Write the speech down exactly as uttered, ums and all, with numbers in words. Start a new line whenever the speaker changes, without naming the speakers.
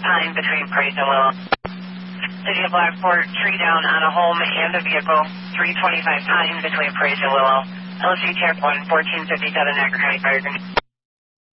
Pine between Price and Willow. City of Blackport, tree down on a home and a vehicle. three twenty-five Pine between Price and Willow. L G check one, fourteen fifty-seven, Niagara County Fire.